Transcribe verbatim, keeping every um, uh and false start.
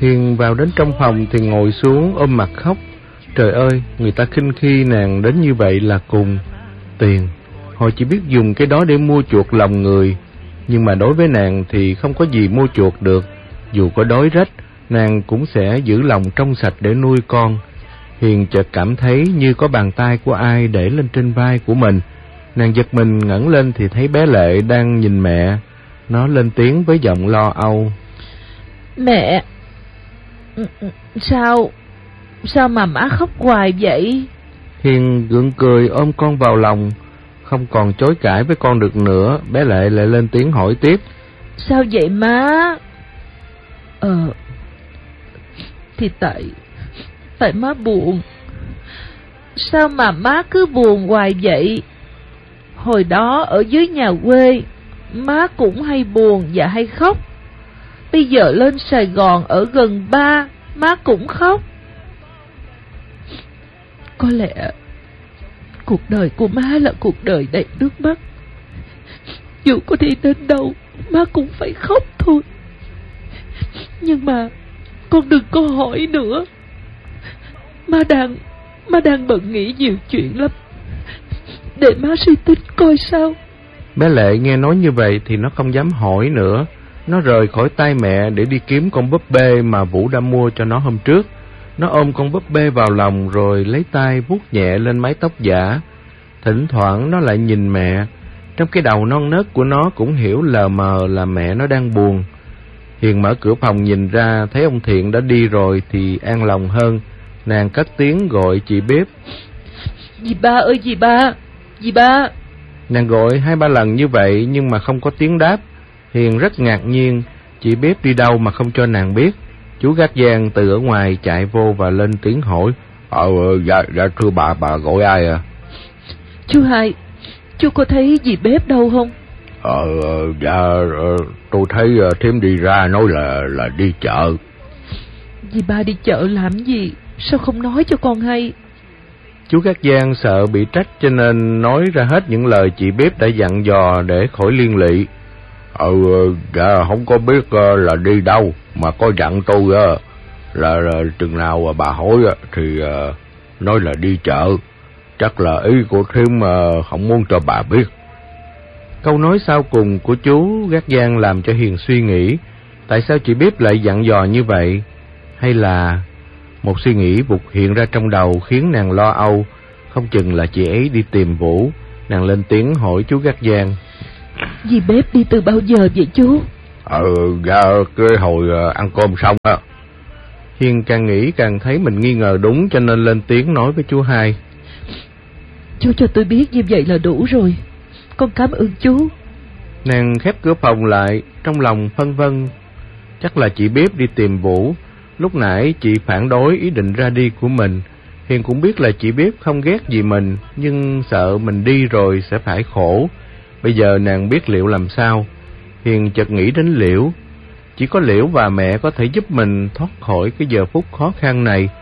Hiền vào đến trong phòng thì ngồi xuống ôm mặt khóc. Trời ơi, người ta khinh khi nàng đến như vậy là cùng. Tiền, họ chỉ biết dùng cái đó để mua chuộc lòng người. Nhưng mà đối với nàng thì không có gì mua chuộc được. Dù có đói rách, nàng cũng sẽ giữ lòng trong sạch để nuôi con. Hiền chợt cảm thấy như có bàn tay của ai để lên trên vai của mình. Nàng giật mình ngẩng lên thì thấy bé Lệ đang nhìn mẹ. Nó lên tiếng với giọng lo âu. Mẹ, sao, sao mà má khóc hoài vậy? Hiền gượng cười ôm con vào lòng. Không còn chối cãi với con được nữa, bé Lệ lại lên tiếng hỏi tiếp. Sao vậy má? Ờ, thì tại, tại má buồn. Sao mà má cứ buồn hoài vậy? Hồi đó ở dưới nhà quê, má cũng hay buồn và hay khóc. Bây giờ lên Sài Gòn ở gần ba, má cũng khóc. Có lẽ cuộc đời của má là cuộc đời đầy nước mắt. Dù có đi đến đâu, má cũng phải khóc thôi. Nhưng mà con đừng có hỏi nữa. Má đang, má đang bận nghĩ nhiều chuyện lắm. Để má suy tính coi sao. Bé Lệ nghe nói như vậy thì nó không dám hỏi nữa. Nó rời khỏi tay mẹ để đi kiếm con búp bê mà Vũ đã mua cho nó hôm trước. Nó ôm con búp bê vào lòng rồi lấy tay vuốt nhẹ lên mái tóc giả. Thỉnh thoảng nó lại nhìn mẹ. Trong cái đầu non nớt của nó cũng hiểu lờ mờ là mẹ nó đang buồn. Hiền mở cửa phòng nhìn ra thấy ông Thiện đã đi rồi thì an lòng hơn. Nàng cất tiếng gọi chị bếp. Dì ba ơi dì ba, dì ba. Nàng gọi hai ba lần như vậy nhưng mà không có tiếng đáp. Hiền rất ngạc nhiên, chị bếp đi đâu mà không cho nàng biết. Chú gác giang từ ở ngoài chạy vô và lên tiếng hỏi. Ờ, dạ, dạ thưa bà, bà gọi ai à? Chú Hai, chú có thấy dì bếp đâu không? Ờ, dạ, tôi thấy thím đi ra nói là là đi chợ. Dì ba đi chợ làm gì? Sao không nói cho con hay? Chú gác giang sợ bị trách cho nên nói ra hết những lời chị bếp đã dặn dò để khỏi liên lụy. Ừ, dạ không có biết là đi đâu, mà có dặn tôi là, là chừng nào bà hỏi thì nói là đi chợ. Chắc là ý của thím không muốn cho bà biết. Câu nói sau cùng của chú gác giang làm cho Hiền suy nghĩ. Tại sao chị bếp lại dặn dò như vậy? Hay là một suy nghĩ vụt hiện ra trong đầu khiến nàng lo âu. Không chừng là chị ấy đi tìm Vũ. Nàng lên tiếng hỏi chú gác giang. Dì bếp đi từ bao giờ vậy chú? Ờ, dạ, cái hồi ăn cơm xong á. Hiền càng nghĩ càng thấy mình nghi ngờ đúng cho nên lên tiếng nói với chú Hai. Chú cho tôi biết như vậy là đủ rồi. Con cảm ơn chú. Nàng khép cửa phòng lại, trong lòng phân vân. Chắc là chị bếp đi tìm Vũ. Lúc nãy chị phản đối ý định ra đi của mình. Hiền cũng biết là chị bếp không ghét gì mình, nhưng sợ mình đi rồi sẽ phải khổ. Bây giờ nàng biết Liễu làm sao. Hiền chợt nghĩ đến Liễu. Chỉ có Liễu và mẹ có thể giúp mình thoát khỏi cái giờ phút khó khăn này.